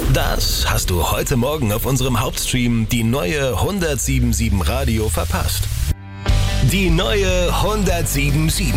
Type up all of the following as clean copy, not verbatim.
Das hast du heute Morgen auf unserem Hauptstream die neue 107.7 Radio verpasst. Die neue 107.7.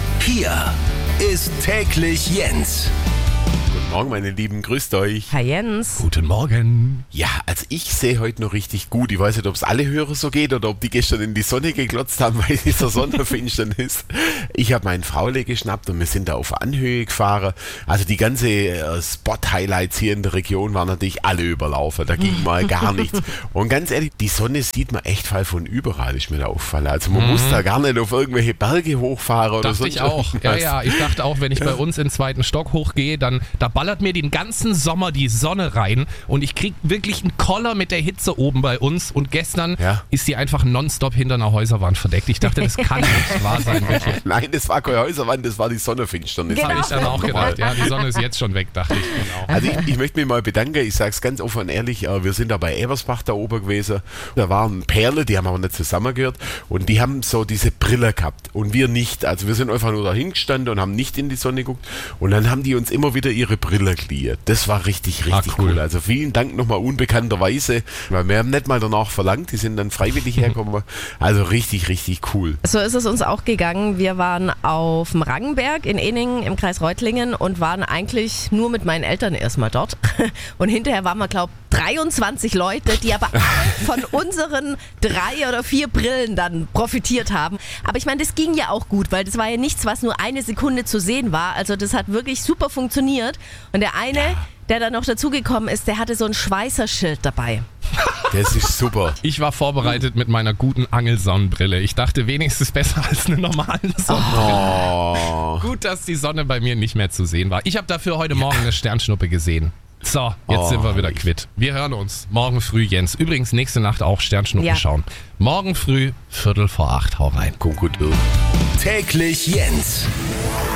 Hier ist täglich Jens. Guten Morgen, meine Lieben, grüßt euch. Hi Jens. Guten Morgen. Ja, also ich sehe heute noch richtig gut. Ich weiß nicht, ob es alle Hörer so geht oder ob die gestern in die Sonne geglotzt haben, weil dieser Sonnenfinsternis ist. Ich habe meinen Fraule geschnappt und wir sind da auf Anhöhe gefahren. Also die ganze Spot-Highlights hier in der Region waren natürlich alle überlaufen. Da ging mal gar nichts. Und ganz ehrlich, die Sonne sieht man echt voll von überall, ist mir da auffallen. Also man muss da gar nicht auf irgendwelche Berge hochfahren oder so. Dachte ich auch. Ja, ich dachte auch, wenn ich bei uns in den zweiten Stock hochgehe, dann da ballert mir den ganzen Sommer die Sonne rein und ich krieg wirklich einen Koller mit der Hitze oben bei uns und gestern ist die einfach nonstop hinter einer Häuserwand verdeckt. Ich dachte, das kann nicht wahr sein. Wirklich. Nein, das war keine Häuserwand, das war die Sonnenfinsternis. Das habe ich dann auch gedacht. Ja, die Sonne ist jetzt schon weg, dachte ich. Genau. Also ich möchte mich mal bedanken, ich sage es ganz offen und ehrlich, wir sind da bei Ebersbach da oben gewesen. Da waren Perle, die haben aber nicht zusammengehört und die haben so diese Brille gehabt und wir nicht. Also wir sind einfach nur dahin gestanden und haben nicht in die Sonne geguckt und dann haben die uns immer wieder ihre Brille geliehen. Das war richtig cool. Also vielen Dank nochmal unbekannterweise, weil wir haben nicht mal danach verlangt, die sind dann freiwillig hergekommen. Also richtig cool. So ist es uns auch gegangen. Wir waren auf dem Rangenberg in Ehningen im Kreis Reutlingen und waren eigentlich nur mit meinen Eltern erstmal dort. Und hinterher waren wir, glaube ich, 23 Leute, die aber alle von unseren 3 oder 4 Brillen dann profitiert haben. Aber ich meine, das ging ja auch gut, weil das war ja nichts, was nur eine Sekunde zu sehen war. Also das hat wirklich super funktioniert. Und der eine, der dann noch dazugekommen ist, der hatte so ein Schweißerschild dabei. Das ist super. Ich war vorbereitet mit meiner guten Angelsonnenbrille. Ich dachte, wenigstens besser als eine normale Sonnenbrille. Gut, dass die Sonne bei mir nicht mehr zu sehen war. Ich habe dafür heute Morgen eine Sternschnuppe gesehen. So, jetzt sind wir wieder quitt. Wir hören uns morgen früh, Jens. Übrigens, nächste Nacht auch Sternschnuppen schauen. Morgen früh, 7:45. Hau rein. Komm gut durch. Täglich Jens.